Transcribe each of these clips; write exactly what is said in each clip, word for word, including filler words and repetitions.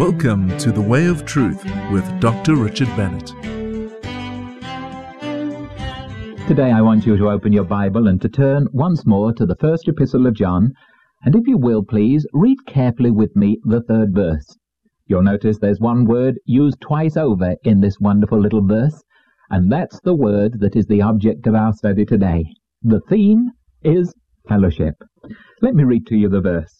Welcome to The Way of Truth with Doctor Richard Bennett. Today I want you to open your Bible and to turn once more to the first epistle of John, and if you will please, read carefully with me the third verse. You'll notice there's one word used twice over in this wonderful little verse, and that's the word that is the object of our study today. The theme is fellowship. Let me read to you the verse.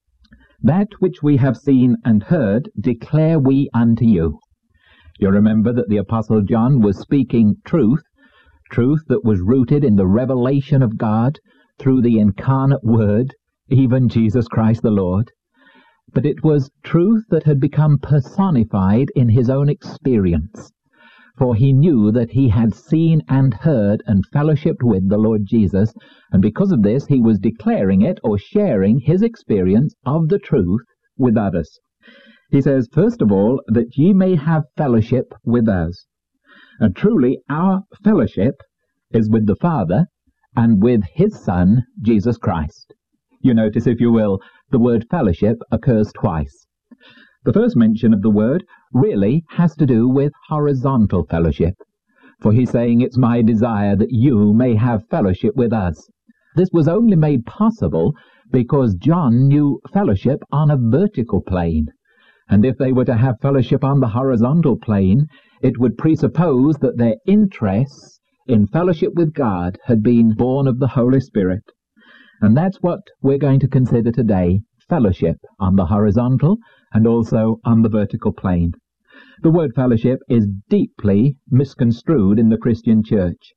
That which we have seen and heard declare we unto you. You remember that the Apostle John was speaking truth, truth that was rooted in the revelation of God through the incarnate Word, even Jesus Christ the Lord. But it was truth that had become personified in his own experience. For he knew that he had seen and heard and fellowshiped with the Lord Jesus, and because of this he was declaring it or sharing his experience of the truth with others. He says, first of all, that ye may have fellowship with us. And truly our fellowship is with the Father and with his Son, Jesus Christ. You notice, if you will, the word fellowship occurs twice. The first mention of the word really has to do with horizontal fellowship, for he's saying it's my desire that you may have fellowship with us. This was only made possible because John knew fellowship on a vertical plane, and if they were to have fellowship on the horizontal plane, it would presuppose that their interests in fellowship with God had been born of the Holy Spirit. And that's what we're going to consider today, fellowship on the horizontal and also on the vertical plane. The word fellowship is deeply misconstrued in the Christian church.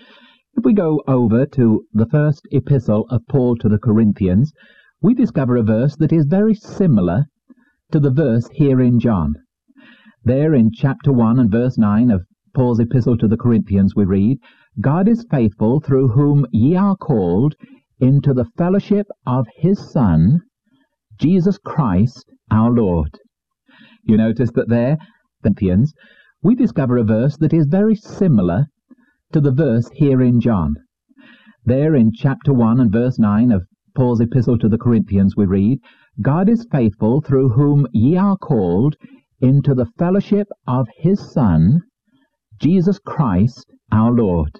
If we go over to the first epistle of Paul to the Corinthians, we discover a verse that is very similar to the verse here in John. There in chapter one and verse nine of Paul's epistle to the Corinthians we read, God is faithful, through whom ye are called into the fellowship of his Son, Jesus Christ our Lord. You notice that there, Corinthians, we discover a verse that is very similar to the verse here in John. There in chapter one and verse nine of Paul's epistle to the Corinthians we read, God is faithful, through whom ye are called into the fellowship of his Son, Jesus Christ our Lord.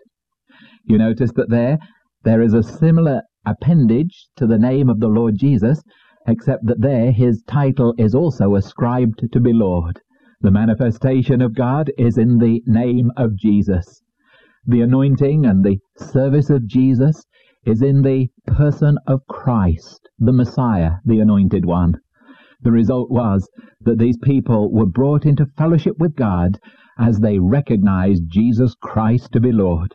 You notice that there, there is a similar appendage to the name of the Lord Jesus, except that there his title is also ascribed to be Lord. The manifestation of God is in the name of Jesus. The anointing and the service of Jesus is in the person of Christ, the Messiah, the Anointed One. The result was that these people were brought into fellowship with God as they recognized Jesus Christ to be Lord.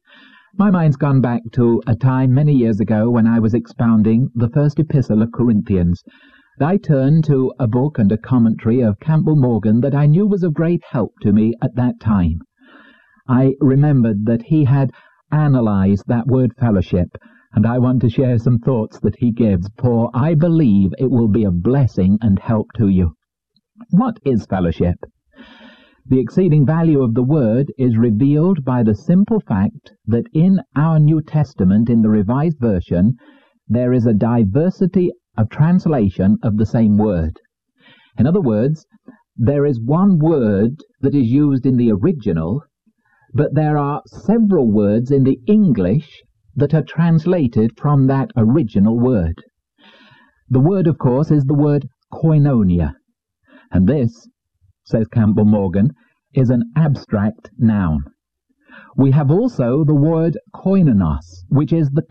My mind's gone back to a time many years ago when I was expounding the first epistle of Corinthians. I turned to a book and a commentary of Campbell Morgan that I knew was of great help to me at that time. I remembered that he had analyzed that word fellowship, and I want to share some thoughts that he gives, for I believe it will be a blessing and help to you. What is fellowship? The exceeding value of the word is revealed by the simple fact that in our New Testament, in the Revised Version, there is a diversity of translation of the same word. In other words, there is one word that is used in the original, but there are several words in the English that are translated from that original word. The word, of course, is the word koinonia, and this, says Campbell Morgan, is an abstract noun. We have also the word koinonos, which is the